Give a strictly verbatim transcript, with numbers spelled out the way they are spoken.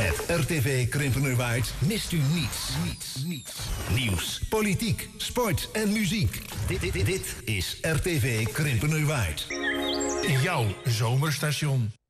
Met R T V Krimpenerwaard mist u niets. Niets, niets. Nieuws, politiek, sport en muziek. Dit, dit, dit, dit is R T V Krimpenerwaard. Jouw zomerstation.